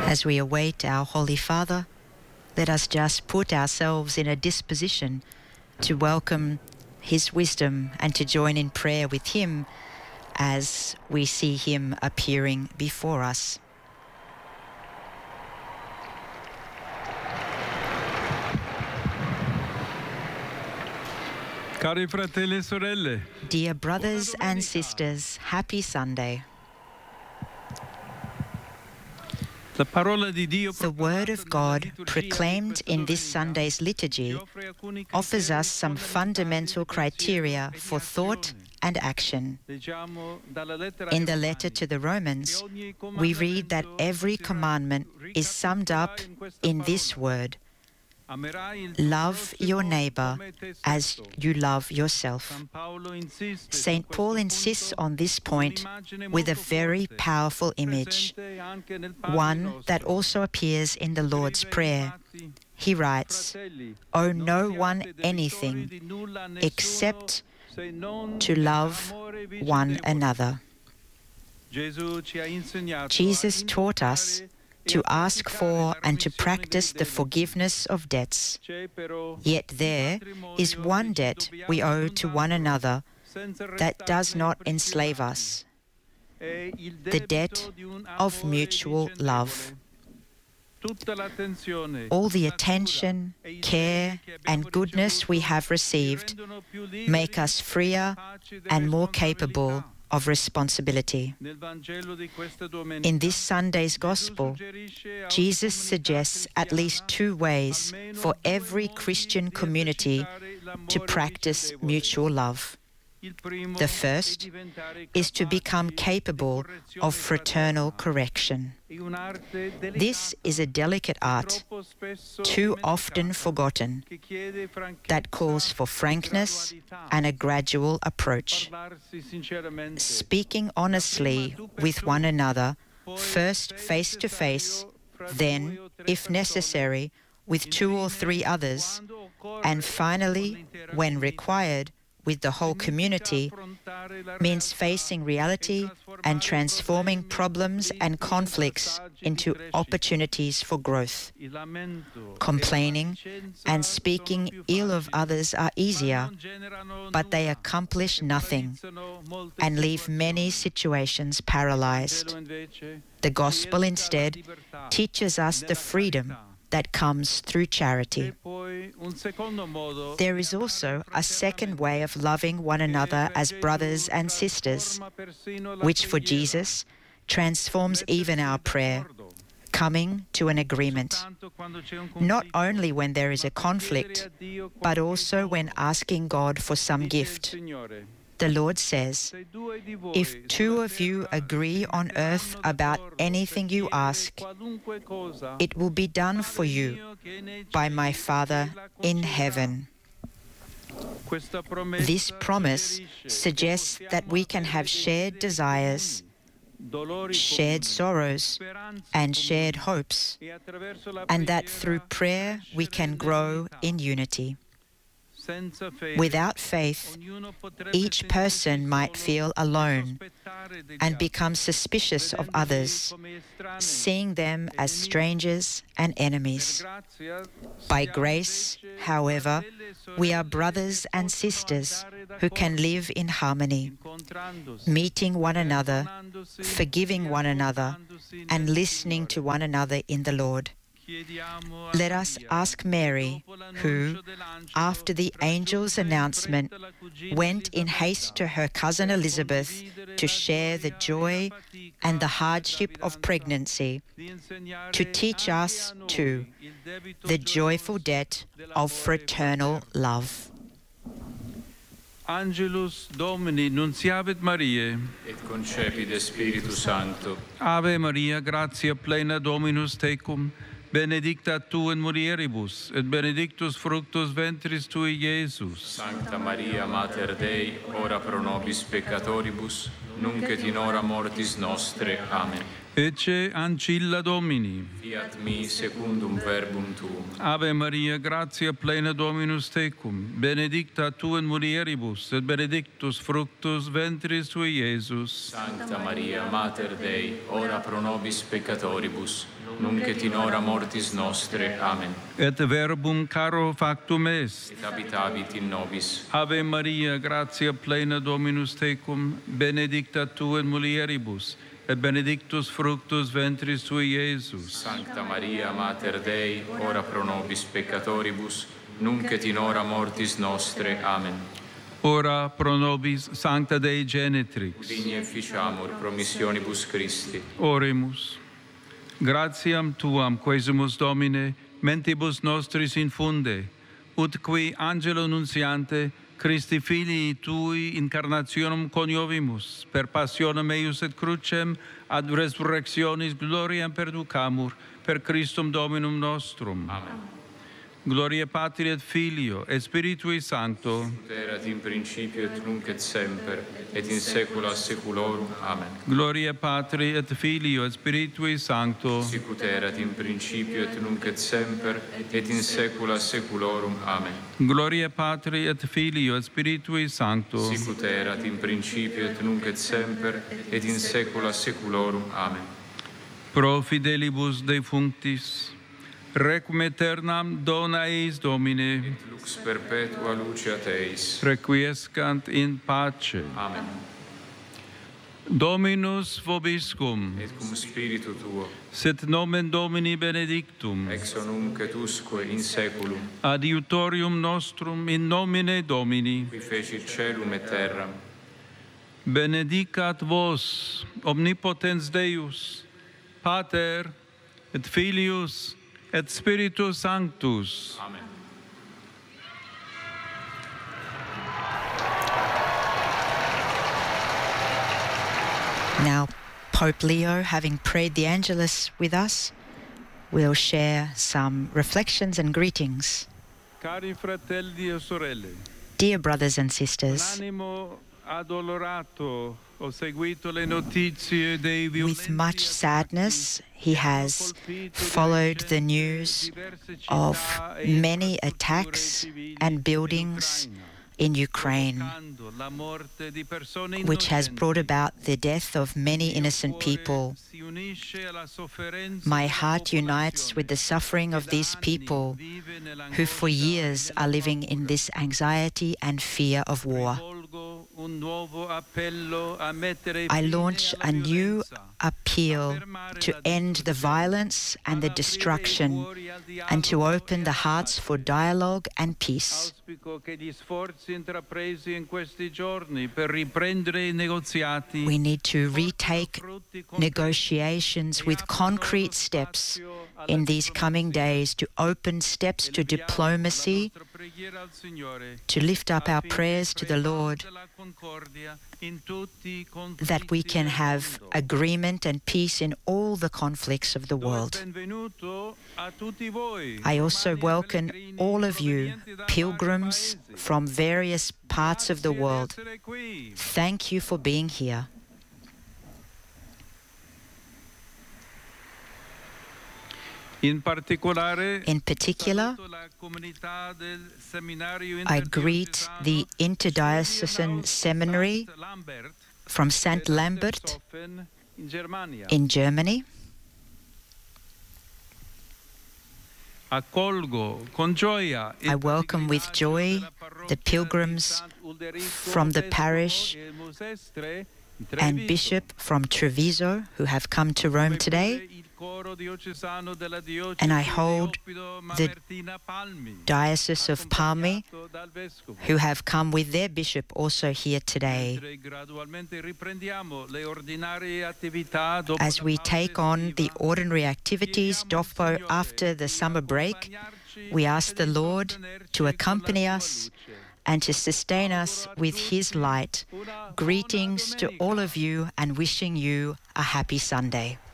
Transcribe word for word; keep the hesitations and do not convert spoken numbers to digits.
As we await our Holy Father, let us just put ourselves in a disposition to welcome his wisdom and to join in prayer with him as we see him appearing before us. Cari fratelli e sorelle, Dear brothers and sisters, happy Sunday. The Word of God, proclaimed in this Sunday's liturgy, offers us some fundamental criteria for thought and action. In the letter to the Romans, we read that every commandment is summed up in this word: love your neighbor as you love yourself. Saint Paul insists on this point with a very powerful image, one that also appears in the Lord's Prayer. He writes, "Owe no one anything except to love one another." Jesus taught us to ask for and to practice the forgiveness of debts. Yet there is one debt we owe to one another that does not enslave us: the debt of mutual love. All the attention, care, and goodness we have received make us freer and more capable of responsibility. In this Sunday's Gospel, Jesus suggests at least two ways for every Christian community to practice mutual love. The first is to become capable of fraternal correction. This is a delicate art, too often forgotten, that calls for frankness and a gradual approach. Speaking honestly with one another, first face to face, then, if necessary, with two or three others, and finally, when required, with the whole community, means facing reality and transforming problems and conflicts into opportunities for growth. Complaining and speaking ill of others are easier, but they accomplish nothing and leave many situations paralyzed. The Gospel instead teaches us the freedom that comes through charity. There is also a second way of loving one another as brothers and sisters, which for Jesus transforms even our prayer, coming to an agreement, not only when there is a conflict, but also when asking God for some gift. The Lord says, "If two of you agree on earth about anything you ask, it will be done for you by my Father in heaven." This promise suggests that we can have shared desires, shared sorrows, and shared hopes, and that through prayer we can grow in unity. Without faith, each person might feel alone and become suspicious of others, seeing them as strangers and enemies. By grace, however, we are brothers and sisters who can live in harmony, meeting one another, forgiving one another, and listening to one another in the Lord. Let us ask Mary, who, after the angel's announcement, went in haste to her cousin Elizabeth to share the joy and the hardship of pregnancy, to teach us, too, the joyful debt of fraternal love. Angelus Domini nunciavit Mariae, et concepit Spiritus Sancto. Ave Maria, gratia plena Dominus tecum, benedicta tu in mulieribus, et benedictus fructus ventris tui, Iesus. Sancta Maria, Mater Dei, ora pro nobis peccatoribus, nunc et in hora mortis nostre. Amen. Ecce ancilla Domini. Fiat mi secundum verbum tuum. Ave Maria, gratia plena Dominus tecum, benedicta tu in mulieribus, et benedictus fructus ventris tui, Iesus. Sancta Maria, Mater Dei, ora pro nobis peccatoribus, nunc et in hora mortis nostre. Amen. Et verbum caro factum est. Et habitabit in nobis. Ave Maria, gratia plena Dominus tecum, benedicta tu in mulieribus, et benedictus fructus ventris tui, Iesus. Sancta Maria, Mater Dei, ora pro nobis peccatoribus, nunc et in hora mortis nostre. Amen. Ora pro nobis Sancta Dei Genitrix. Digni efficiamur promissionibus Christi. Oremus. Gratiam tuam quesumus Domine, mentibus nostris infunde, ut qui angelo nuntiante Christi filii tui incarnationem coniovimus, per passionem eius et crucem, ad resurrectionis gloriam perducamur, per Christum Dominum nostrum. Amen. Gloria Patri et Filio, et Spiritui Sancto. Erat in principio et nunc et semper, et in saecula saeculorum. Amen. Gloria Patri et Filio, et Spiritui Sancto. Sicut erat in principio et nunc et semper, et in saecula saeculorum. Amen. Gloria Patri et Filio, et Spiritui Sancto. Sicut erat in principio et nunc et semper, et in saecula saeculorum. Amen. Pro fidelibus defunctis, requiem aeternam dona eis Domine, Et lux perpetua luceat eis. requiescant in pace. Amen. Dominus vobiscum, Et cum spiritu tuo, sit nomen Domini benedictum, ex nunc et usque in saeculum, adiutorium nostrum in nomine Domini, qui fecit caelum et terram. benedicat vos, omnipotens Deus, Pater, et Filius, et Spiritus Sanctus. Amen. Now, Pope Leo, having prayed the Angelus with us, will share some reflections and greetings. Cari fratelli e sorelle, Dear brothers and con sisters, animo addolorato ho seguito le notizie dei violenti with much sadness, he has followed the news of many attacks and buildings in Ukraine, which has brought about the death of many innocent people. My heart unites with the suffering of these people who for years are living in this anxiety and fear of war. I launch a new appeal to end the violence and the destruction and to open the hearts for dialogue and peace. We need to retake negotiations with concrete steps in these coming days to open steps to diplomacy, to lift up our prayers to the Lord, that we can have agreement and peace in all the conflicts of the world. I also welcome all of you, pilgrims from various parts of the world. Thank you for being here. In particular, I greet the Interdiocesan Seminary from Saint Lambert in Germany. I welcome with joy the pilgrims from the parish and bishop from Treviso who have come to Rome today, and I hold the Diocese of Palmi who have come with their bishop also here today. As we take on the ordinary activities dopo after the summer break, we ask the Lord to accompany us and to sustain us with His light. Greetings to all of you and wishing you a happy Sunday.